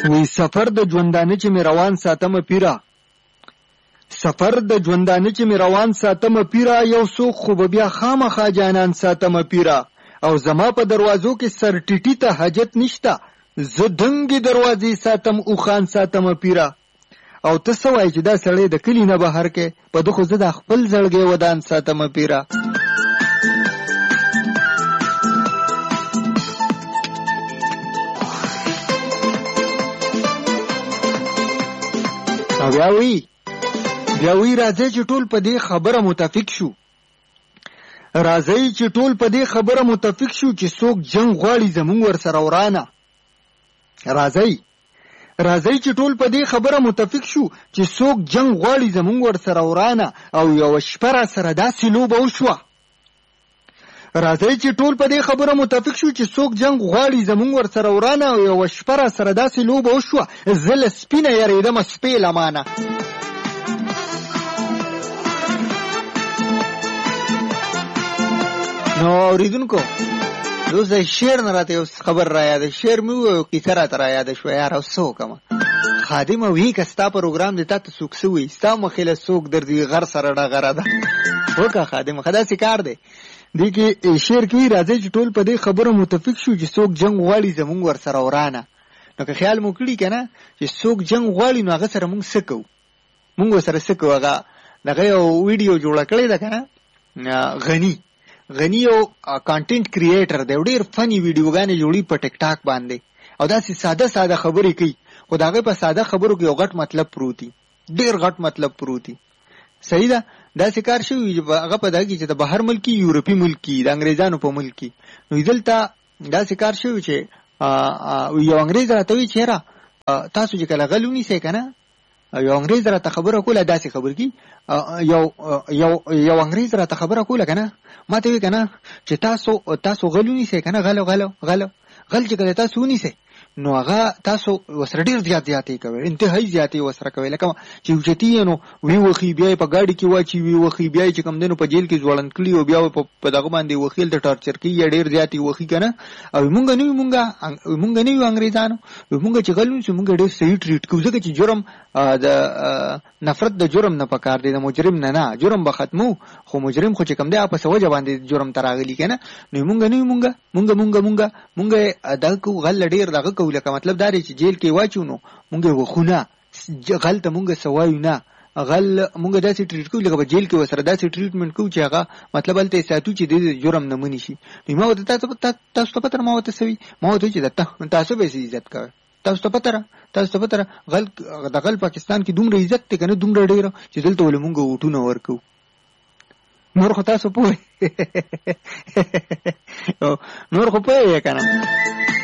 وی سفر د ژوندانه چې می روان ساتمه پیرا، سفر د ژوندانه چې می روان ساتمه پیرا، یو څوک خو به بیا خامخا جانان ساتمه پیرا، او زما په دروازو کې سر ټیټی ته حاجت نشته، زه دنګې دروازې ساتم او خان ساتمه پیرا. او ته څه وایې چې دا سړی د کلي نه بهر کې په ده خو زه د خپل زړګی ودان ساتمه پیرا. او بیا وی راځي چې ټول په دې خبره متفق شو، راځي چې ټول په دې خبره متفق شو چې څوک جنگ غواړي زمونږ ورسره ورانه. راځي چې ټول په دې خبره متفق شو چې څوک جنگ غواړي زمونږ ورسره ورانه، او یو شپه را سره داسې لوبه وشوه. راځي چې ټول په دې خبره متفق شو چې څوک جنگ غواړي زمونږ ورسره ورانه، او یو شپه را سره داسې لوبه وشوه، زه له سپینه یریدمه سپې لمانه. نو اوریدونکو دوست شعر نه راته یو خبر را یاد، شعر مې وو کیسه راته را یاد شو یار. او څه وکړم خادمه وی که ستا پروګرام دی تا ته څوک څه وایي، ستا مخې څوک درځي غر سره ډغره ده وکړه خادمه ښه داسې کار دی. دې کې شعر کې راځي چې ټول په دې خبره متفق شو چې څوک جنگ غواړي زمونږ ورسره ورانه. نو که خیال مو کړي که نه چې څوک جنگ غواړي نو هغه سره مونږ څه کوو، مونږ ورسره څه کوو. هغه دغه یو ویډیو جوړه کړې ده که نه، غنی یو کانټینټ کریئیټر دی، ډېر فني ویډیوګانې جوړي په ټیک ټاک باندې، او داسې ساده خبرې کوي، خو د هغې په ساده خبرو کې یو غټ مطلب پروت دی، ډېر غټ مطلب پروت دی. صحیح ده، داسې کار شوي هغه په دغه کې چې د بهر ملکی یورپي ملکی د انګریزانو په ملکی، نو دلته داسې کار شوي چې یو انګریز راته وایي چې یاره تاسو چې کله غل ونیسئ که نه، یو انګریز راته خبره کوله، داسې خبر کی یو انګریز راته خبره کوله که نه، ما ته وی که نه چې تاسو غل ونیسئ که نه، غل چې کله تاسو ونیسئ نو هغه تاسو ورسره ډېر زیاتې کوئ، انتهایی زیاتې ورسره کوئ، لکه چې اوچتي یې نو وی وخي بیا یې په ګاډي کې واچي، وی وخي بیا یې چې کوم دی نو په جیل کې ځوړند کړي، او بیا په دغه باندې وخیل د ټارچر کوي یا ډېر زیاتې وخي که نه. او مونږ نه یو انګریزانو، مونږ چې غل ونیسو مونږ ډېر صحیح ټریټ کوو، ځکه چې جرم د نفرت د جرم نه پکار دی، د مجرم نه جرم به ختمو، خو مجرم خو چې کوم دی په څه وجه باندې جرم ته راغلي که نه. نو مونږ نه مونږ دغه کوو، غل ډېر دغه کوو، لکه مطلب دا دی چې جیل کې واچو نو مونږ وخونه غل ته مونږ څه وایو نه، غل مونږ داسې ټریټ کوو لکه په جیل کې ورسره داسې ټریټمنټ کوو چې هغه مطلب هلته یې ساتو چې د جرم نه منې شي. نو ما ورته تاسو ته پته ما ورته څه وي، ما ورته وایي چې تاسو به یې عزت کوئ، تاسو ته پته د غل پاکستان کې دومره عزت دی که نه، دومره ډېره چې دلته ولې مونږ ووټونه ورکوو. نور خو تاسو پوه نور خو پوهېږئ که نه.